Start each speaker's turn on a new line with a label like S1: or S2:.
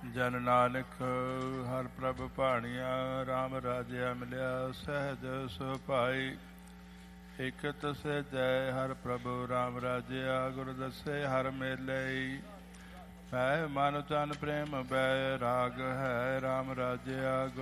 S1: ਜਨ ਨਾਨਕ ਹਰ ਪ੍ਰਭ ਭਾਣੀਆ, ਰਾਮ ਰਾਜਿਆ ਮਿਲਿਆ ਸਹਿਜ ਸੁਭਾਈ। ਇਕ ਤਸੇ ਜੈ ਹਰ ਪ੍ਰਭ ਰਾਮ ਰਾਜਿਆ, ਗੁਰ ਦੱਸੇ ਹਰ ਮੇਲੇ। ਪੈ ਮਨ ਤਨ ਪ੍ਰੇਮ ਬੈ ਰਾਗ ਹੈ, ਰਾਮ ਰਾਜਿਆ